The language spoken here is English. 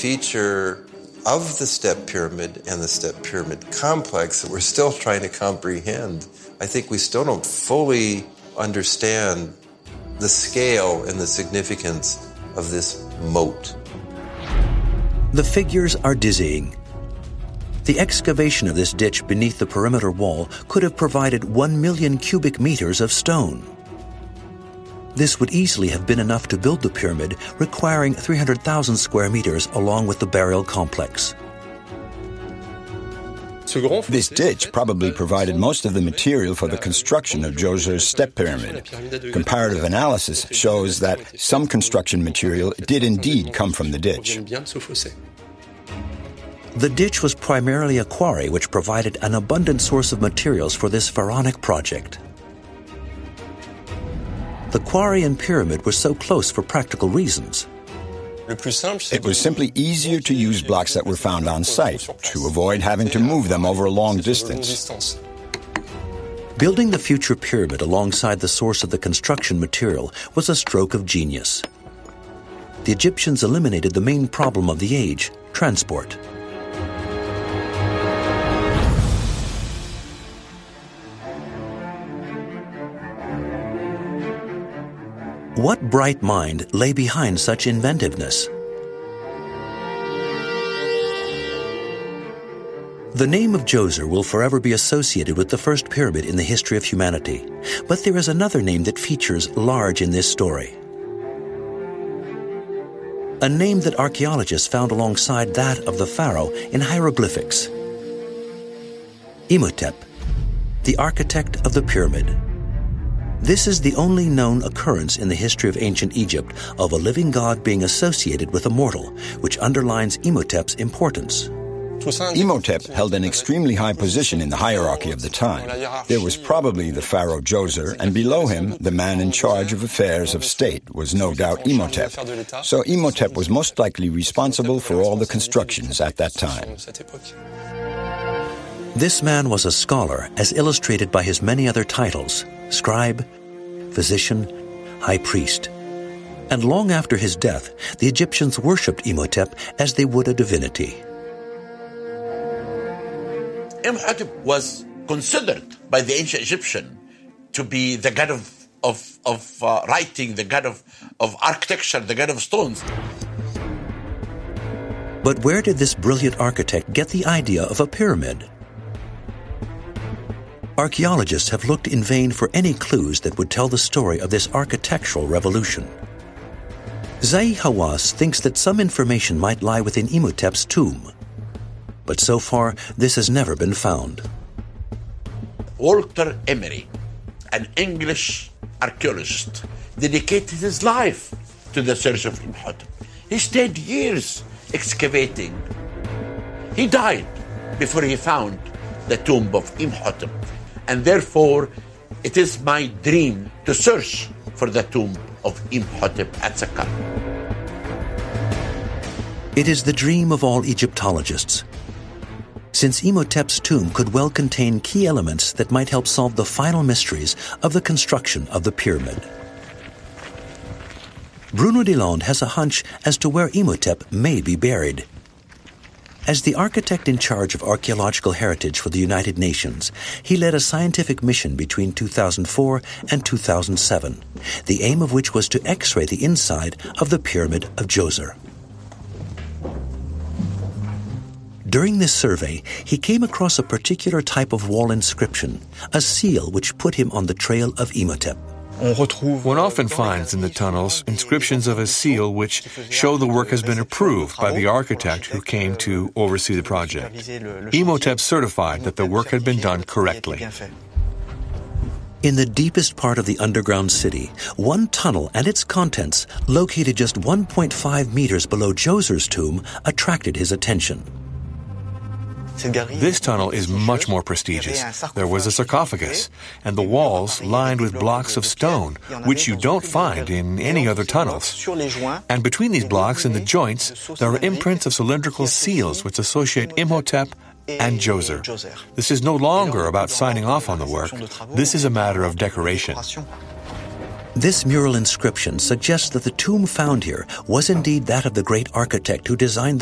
feature of the step pyramid and the step pyramid complex that we're still trying to comprehend. I think we still don't fully understand the scale and the significance of this moat. The figures are dizzying. The excavation of this ditch beneath the perimeter wall could have provided 1 million cubic meters of stone. This would easily have been enough to build the pyramid, requiring 300,000 square meters along with the burial complex. This ditch probably provided most of the material for the construction of Djoser's step pyramid. Comparative analysis shows that some construction material did indeed come from the ditch. The ditch was primarily a quarry which provided an abundant source of materials for this pharaonic project. The quarry and pyramid were so close for practical reasons. It was simply easier to use blocks that were found on site, to avoid having to move them over a long distance. Building the future pyramid alongside the source of the construction material was a stroke of genius. The Egyptians eliminated the main problem of the age, transport. What bright mind lay behind such inventiveness? The name of Djoser will forever be associated with the first pyramid in the history of humanity, but there is another name that features large in this story. A name that archaeologists found alongside that of the pharaoh in hieroglyphics. Imhotep, the architect of the pyramid. This is the only known occurrence in the history of ancient Egypt of a living god being associated with a mortal, which underlines Imhotep's importance. Imhotep held an extremely high position in the hierarchy of the time. There was probably the pharaoh Djoser, and below him, the man in charge of affairs of state was no doubt Imhotep. So Imhotep was most likely responsible for all the constructions at that time. This man was a scholar, as illustrated by his many other titles: scribe, physician, high priest. And long after his death, the Egyptians worshipped Imhotep as they would a divinity. Imhotep was considered by the ancient Egyptian to be the god of writing, the god of architecture, the god of stones. But where did this brilliant architect get the idea of a pyramid? Archaeologists have looked in vain for any clues that would tell the story of this architectural revolution. Zahi Hawass thinks that some information might lie within Imhotep's tomb. But so far, this has never been found. Walter Emery, an English archaeologist, dedicated his life to the search of Imhotep. He stayed years excavating. He died before he found the tomb of Imhotep. And therefore, it is my dream to search for the tomb of Imhotep at Saqqara. It is the dream of all Egyptologists. Since Imhotep's tomb could well contain key elements that might help solve the final mysteries of the construction of the pyramid. Bruno Delande has a hunch as to where Imhotep may be buried. As the architect in charge of archaeological heritage for the United Nations, he led a scientific mission between 2004 and 2007, the aim of which was to X-ray the inside of the Pyramid of Djoser. During this survey, he came across a particular type of wall inscription, a seal which put him on the trail of Imhotep. One often finds in the tunnels inscriptions of a seal which show the work has been approved by the architect who came to oversee the project. Imhotep certified that the work had been done correctly. In the deepest part of the underground city, one tunnel and its contents, located just 1.5 meters below Djoser's tomb, attracted his attention. This tunnel is much more prestigious. There was a sarcophagus, and the walls lined with blocks of stone, which you don't find in any other tunnels. And between these blocks and the joints, there are imprints of cylindrical seals which associate Imhotep and Djoser. This is no longer about signing off on the work. This is a matter of decoration. This mural inscription suggests that the tomb found here was indeed that of the great architect who designed